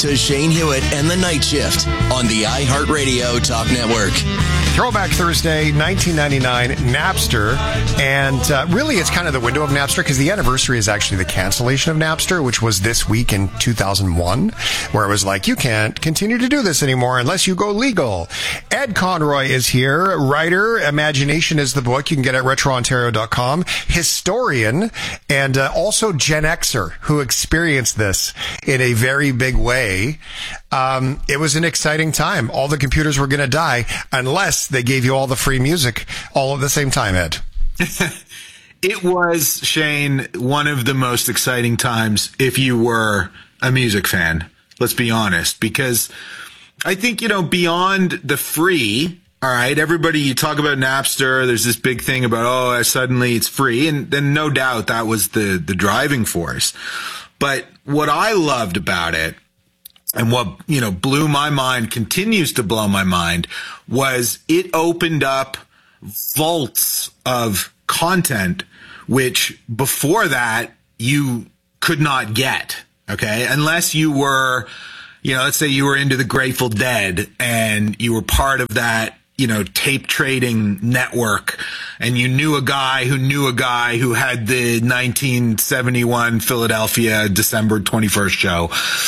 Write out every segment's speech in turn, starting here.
to Shane Hewitt and the Night Shift on the iHeartRadio Talk Network. Throwback Thursday, 1999, Napster. And really, it's kind of the window of Napster because the anniversary is actually the cancellation of Napster, which was this week in 2001, where it was like, you can't continue to do this anymore unless you go legal. Ed Conroy is here, writer. Imagination is the book. You can get it at retroontario.com. Historian and also Gen Xer who experienced this in a very big way. It was an exciting time. All the computers were going to die unless they gave you all the free music all at the same time, Ed. It was, Shane, one of the most exciting times if you were a music fan. Let's be honest, because I think, beyond the free, all right, everybody, you talk about Napster, there's this big thing about, suddenly it's free. And then no doubt that was the driving force. But what I loved about it, and what, blew my mind, continues to blow my mind, was it opened up vaults of content, which before that you could not get, okay? Unless you were, let's say you were into the Grateful Dead and you were part of that, tape trading network, and you knew a guy who had the 1971 Philadelphia December 21st show.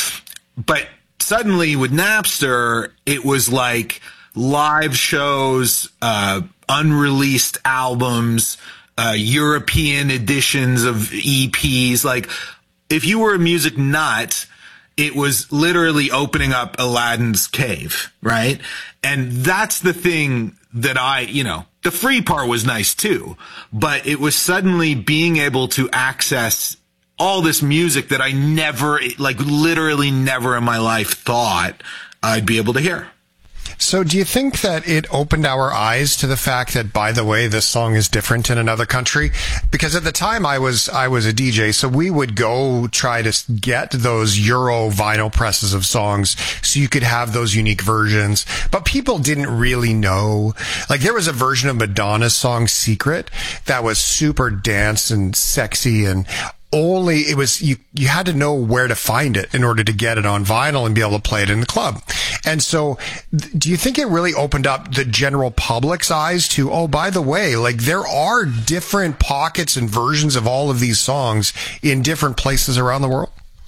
But suddenly with Napster, it was like live shows, unreleased albums, European editions of EPs. Like, if you were a music nut, it was literally opening up Aladdin's cave, right? And that's the thing that the free part was nice too, but it was suddenly being able to access all this music that I never, literally never in my life thought I'd be able to hear. So do you think that it opened our eyes to the fact that, by the way, this song is different in another country? Because at the time I was a DJ, so we would go try to get those Euro vinyl presses of songs so you could have those unique versions. But people didn't really know. Like, there was a version of Madonna's song Secret that was super dance and sexy, and only it was you had to know where to find it in order to get it on vinyl and be able to play it in the club. And so do you think it really opened up the general public's eyes to, oh, by the way, there are different pockets and versions of all of these songs in different places around the world?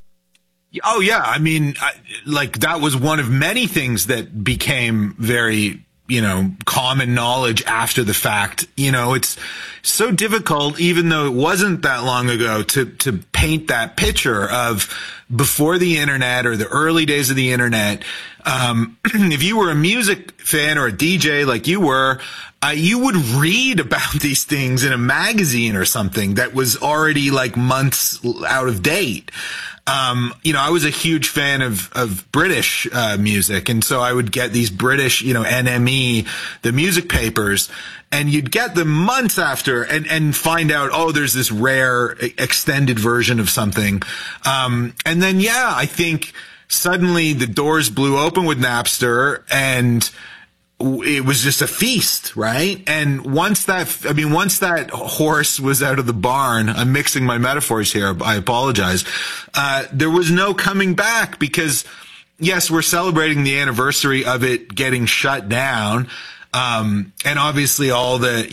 Oh yeah, I mean, that was one of many things that became very common knowledge after the fact. It's so difficult, even though it wasn't that long ago, to paint that picture of before the internet or the early days of the internet. If you were a music fan or a DJ like you were, you would read about these things in a magazine or something that was already months out of date. I was a huge fan of British music, and so I would get these British, NME, the music papers, and you'd get them months after and find out, oh, there's this rare extended version of something. And then, I think suddenly the doors blew open with Napster, and it was just a feast, right? And once that horse was out of the barn, I'm mixing my metaphors here, I apologize. There was no coming back, because yes, we're celebrating the anniversary of it getting shut down. And obviously all the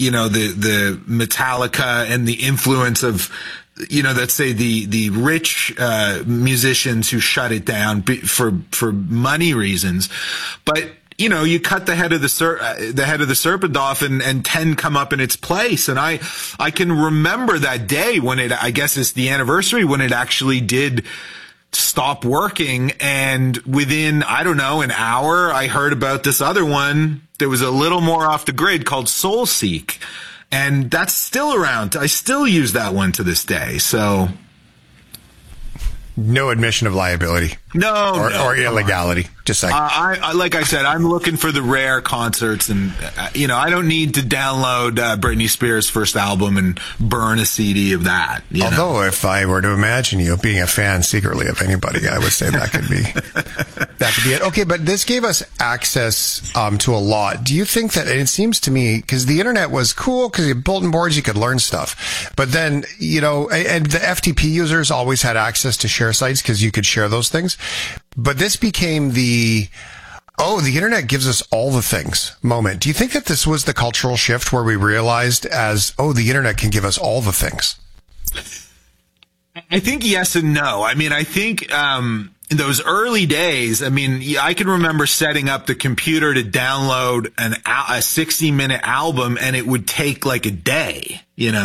Metallica and the influence of, let's say the rich, musicians who shut it down for money reasons. But, you cut the head of the serpent off, and 10 come up in its place. And I can remember that day when I guess it's the anniversary, when it actually did stop working. And within, I don't know, an hour, I heard about this other one that was a little more off the grid called Soulseek. And that's still around. I still use that one to this day. So no admission of liability. Or illegality. Just like like I said, I'm looking for the rare concerts, and I don't need to download Britney Spears' first album and burn a CD of that. Although if I were to imagine you being a fan secretly of anybody, I would say that could be That could be it. Okay, but this gave us access to a lot. Do you think that, and it seems to me, because the internet was cool, because you had bulletin boards, you could learn stuff. But then, and the FTP users always had access to share sites because you could share those things. But this became the internet gives us all the things moment. Do you think that this was the cultural shift where we realized the internet can give us all the things? I think yes and no. I mean, I think in those early days, I mean, I can remember setting up the computer to download a 60-minute album, and it would take like a day,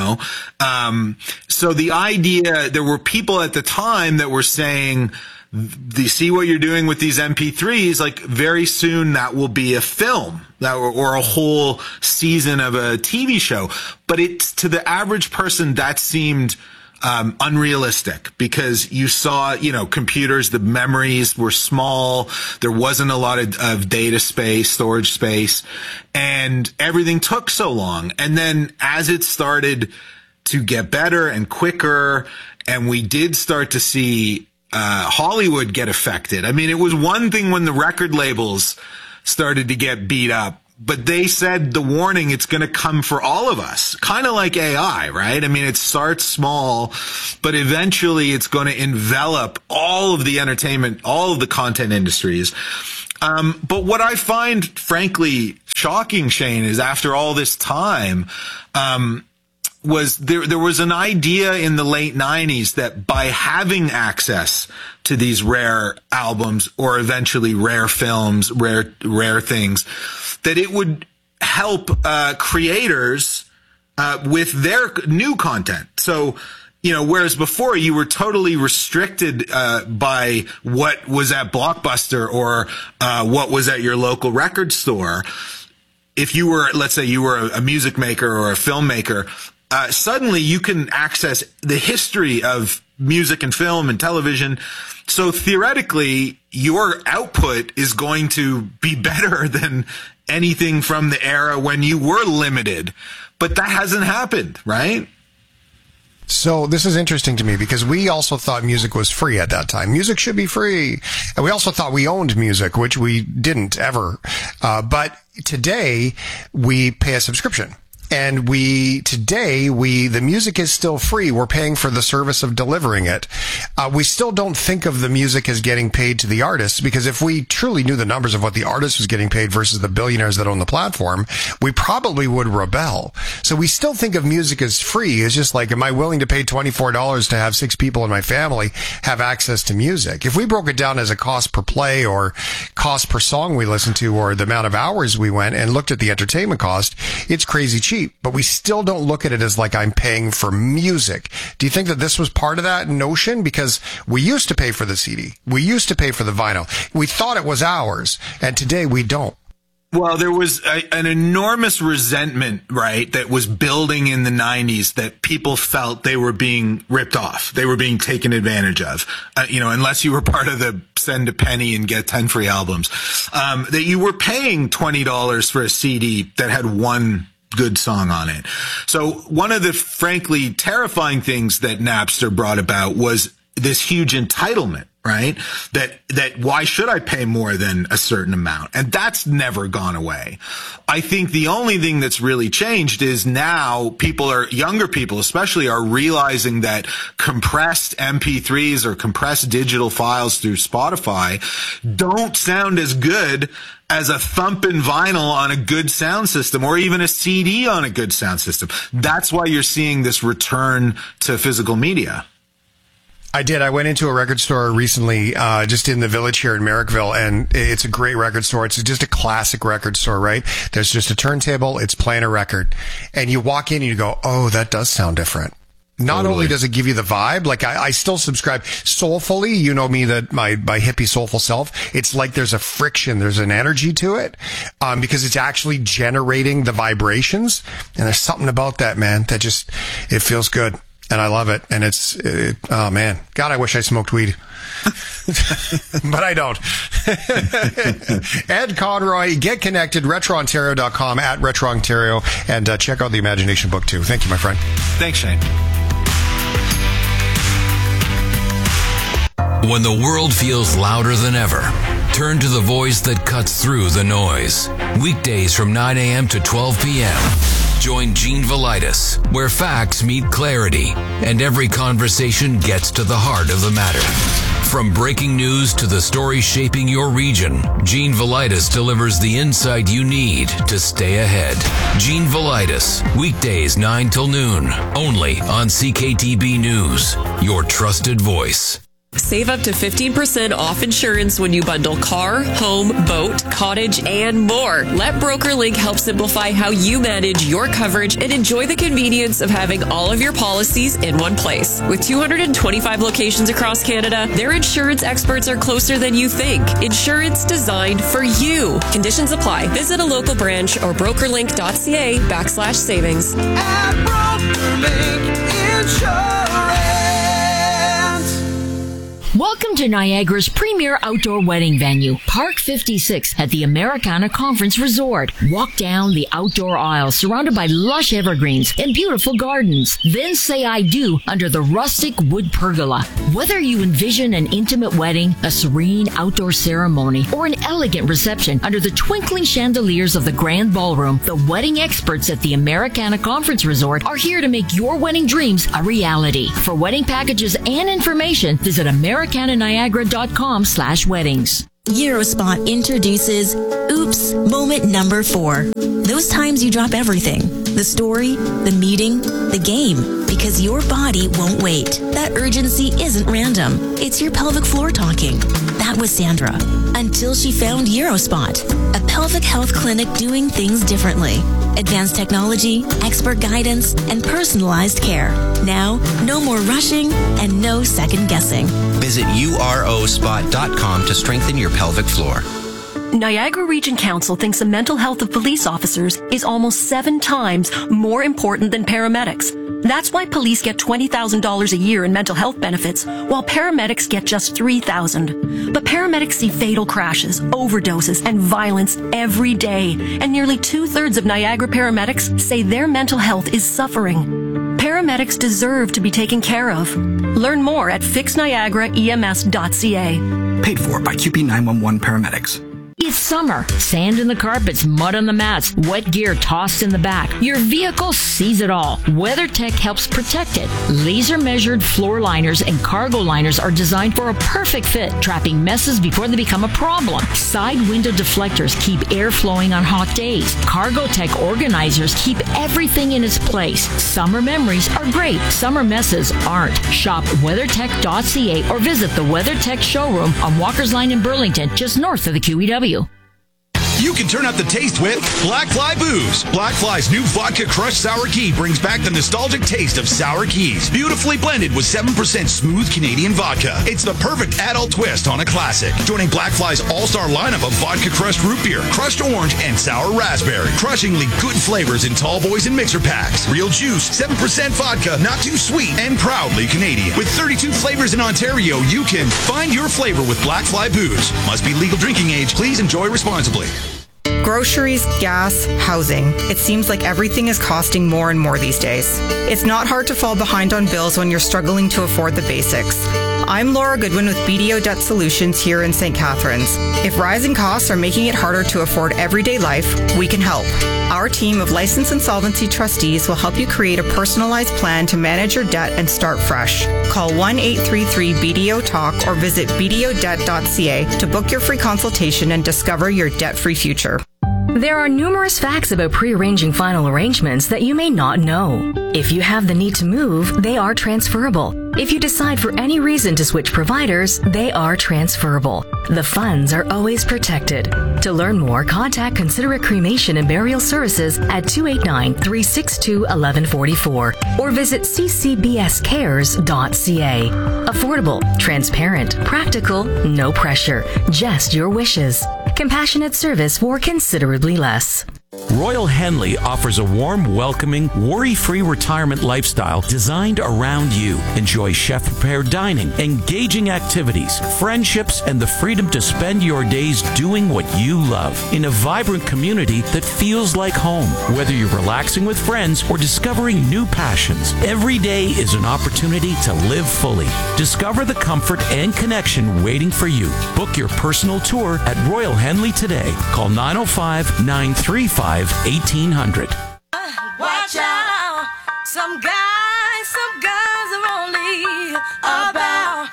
So the idea, there were people at the time that were saying, do you see what you're doing with these MP3s? Like, very soon that will be a film or a whole season of a TV show. But it's, to the average person, that seemed unrealistic, because you saw, computers, the memories were small. There wasn't a lot of data space, storage space, and everything took so long. And then as it started to get better and quicker, and we did start to see Hollywood get affected. I mean, it was one thing when the record labels started to get beat up, but they said the warning, it's going to come for all of us. Kind of like AI, right? I mean, it starts small, but eventually it's going to envelop all of the entertainment, all of the content industries. But what I find, frankly, shocking, Shane, is after all this time, was there was an idea in the late 90s that by having access to these rare albums, or eventually rare films, rare things, that it would help creators with their new content. So, whereas before you were totally restricted by what was at Blockbuster or what was at your local record store. If you were, let's say you were a music maker or a filmmaker, suddenly you can access the history of music and film and television. So theoretically, your output is going to be better than anything from the era when you were limited. But that hasn't happened, right? So this is interesting to me, because we also thought music was free at that time. Music should be free. And we also thought we owned music, which we didn't ever. But today we pay a subscription. And the music is still free. We're paying for the service of delivering it. We still don't think of the music as getting paid to the artists, because if we truly knew the numbers of what the artist was getting paid versus the billionaires that own the platform, we probably would rebel. So we still think of music as free. It's just like, am I willing to pay $24 to have 6 people in my family have access to music? If we broke it down as a cost per play or cost per song we listened to, or the amount of hours we went and looked at the entertainment cost, it's crazy cheap. But we still don't look at it as like I'm paying for music. Do you think that this was part of that notion? Because we used to pay for the CD. We used to pay for the vinyl. We thought it was ours. And today we don't. Well, there was an enormous resentment, right, that was building in the 90s, that people felt they were being ripped off. They were being taken advantage of, unless you were part of the send a penny and get 10 free albums, that you were paying $20 for a CD that had one good song on it. So one of the frankly terrifying things that Napster brought about was this huge entitlement, right? That why should I pay more than a certain amount? And that's never gone away. I think the only thing that's really changed is now younger people especially, are realizing that compressed MP3s or compressed digital files through Spotify don't sound as good as a thumping vinyl on a good sound system, or even a CD on a good sound system. That's why you're seeing this return to physical media. I did. I went into a record store recently, just in the Village here in Merrickville, and it's a great record store. It's just a classic record store, right? There's just a turntable. It's playing a record. And you walk in and you go, oh, that does sound different. Not only does it give you the vibe, like I still subscribe soulfully, you know me, that my hippie soulful self, it's like there's a friction, there's an energy to it, because it's actually generating the vibrations. And there's something about that, man, that just, it feels good. And I love it. And oh man, God, I wish I smoked weed. But I don't. Ed Conroy, get connected, retroontario.com, at retroontario, and check out the Imagination book too. Thank you, my friend. Thanks, Shane. When the world feels louder than ever, turn to the voice that cuts through the noise. Weekdays from 9 a.m. to 12 p.m. Join Gene Velitis, where facts meet clarity and every conversation gets to the heart of the matter. From breaking news to the story shaping your region, Gene Velitis delivers the insight you need to stay ahead. Gene Velitis, weekdays 9 till noon, only on CKTB News, your trusted voice. Save up to 15% off insurance when you bundle car, home, boat, cottage, and more. Let BrokerLink help simplify how you manage your coverage and enjoy the convenience of having all of your policies in one place. With 225 locations across Canada, their insurance experts are closer than you think. Insurance designed for you. Conditions apply. Visit a local branch or brokerlink.ca/savings. At BrokerLink Insurance. Welcome to Niagara's premier outdoor wedding venue, Park 56 at the Americana Conference Resort. Walk down the outdoor aisle surrounded by lush evergreens and beautiful gardens. Then say I do under the rustic wood pergola. Whether you envision an intimate wedding, a serene outdoor ceremony, or an elegant reception under the twinkling chandeliers of the Grand Ballroom, the wedding experts at the Americana Conference Resort are here to make your wedding dreams a reality. For wedding packages and information, visit americananiagara.com/weddings. Eurospot introduces Oops Moment number 4. Those times you drop everything. The story, the meeting, the game. Because your body won't wait. That urgency isn't random. It's your pelvic floor talking. That was Sandra. Until she found Eurospot, a pelvic health clinic doing things differently. Advanced technology, expert guidance, and personalized care. Now, no more rushing and no second guessing. Visit urospot.com to strengthen your pelvic floor. Niagara Region Council thinks the mental health of police officers is almost 7 times more important than paramedics. That's why police get $20,000 a year in mental health benefits, while paramedics get just $3,000. But paramedics see fatal crashes, overdoses, and violence every day, and nearly 2/3 of Niagara paramedics say their mental health is suffering. Paramedics deserve to be taken care of. Learn more at fixniagaraems.ca. Paid for by QP 911 paramedics. It's summer. Sand in the carpets, mud on the mats, wet gear tossed in the back. Your vehicle sees it all. WeatherTech helps protect it. Laser-measured floor liners and cargo liners are designed for a perfect fit, trapping messes before they become a problem. Side window deflectors keep air flowing on hot days. CargoTech organizers keep everything in its place. Summer memories are great. Summer messes aren't. Shop WeatherTech.ca or visit the WeatherTech showroom on Walker's Line in Burlington, just north of the QEW. You can turn up the taste with Black Fly Booze. Black Fly's new vodka crushed sour key brings back the nostalgic taste of sour keys. Beautifully blended with 7% smooth Canadian vodka. It's the perfect adult twist on a classic. Joining Black Fly's all-star lineup of vodka crushed root beer, crushed orange, and sour raspberry. Crushingly good flavors in tall boys and mixer packs. Real juice, 7% vodka, not too sweet, and proudly Canadian. With 32 flavors in Ontario, you can find your flavor with Black Fly Booze. Must be legal drinking age. Please enjoy responsibly. Groceries, gas, housing. It seems like everything is costing more and more these days. It's not hard to fall behind on bills when you're struggling to afford the basics. I'm Laura Goodwin with BDO Debt Solutions here in St. Catharines. If rising costs are making it harder to afford everyday life, we can help. Our team of licensed insolvency trustees will help you create a personalized plan to manage your debt and start fresh. Call 1-833-BDO-TALK or visit bdodebt.ca to book your free consultation and discover your debt-free future. There are numerous facts about pre-arranging final arrangements that you may not know. If you have the need to move, they are transferable. If you decide for any reason to switch providers, they are transferable. The funds are always protected. To learn more, contact Considerate Cremation and Burial Services at 289-362-1144 or visit ccbscares.ca. Affordable, transparent, practical, no pressure, just your wishes. Compassionate service for considerably less. Royal Henley offers a warm, welcoming, worry-free retirement lifestyle designed around you. Enjoy chef-prepared dining, engaging activities, friendships, and the freedom to spend your days doing what you love in a vibrant community that feels like home. Whether you're relaxing with friends or discovering new passions, every day is an opportunity to live fully. Discover the comfort and connection waiting for you. Book your personal tour at Royal Henley today. Call 905-935-1800. Watch out, some guys are only about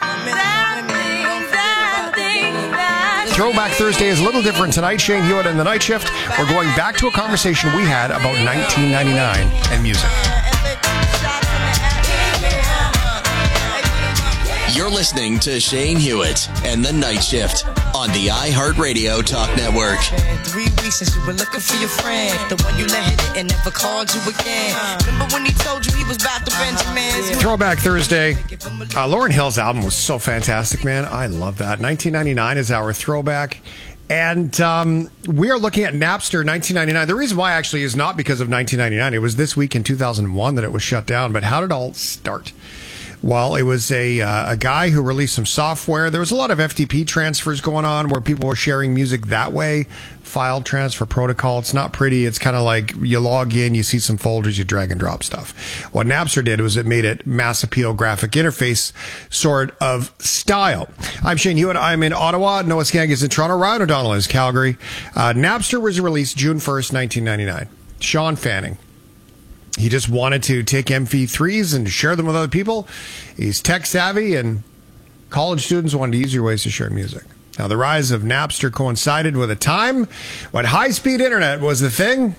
that thing. Throwback Thursday is a little different tonight. Shane Hewitt and the Night Shift. We're going back to a conversation we had about 1999 and music. You're listening to Shane Hewitt and the Night Shift on the iHeartRadio Talk Network. 3 weeks since you were looking for your friend, the one you let hit it and never called you again. Remember when he told you he was about to Benjamins? Throwback Thursday. Lauryn Hill's album was so fantastic, man. I love that. 1999 is our throwback. And we are looking at Napster 1999. The reason why actually is not because of 1999. It was this week in 2001 that it was shut down. But how did it all start? Well, it was a guy who released some software. There was a lot of FTP transfers going on where people were sharing music that way. File transfer protocol. It's not pretty. It's kind of like you log in, you see some folders, you drag and drop stuff. What Napster did was it made it mass appeal graphic interface sort of style. I'm Shane Hewitt. I'm in Ottawa. Noah Skagg is in Toronto. Ryan O'Donnell is Calgary. Napster was released June 1st, 1999. Sean Fanning. He just wanted to take MP3s and share them with other people. He's tech savvy, and college students wanted easier ways to share music. Now, the rise of Napster coincided with a time when high-speed internet was the thing,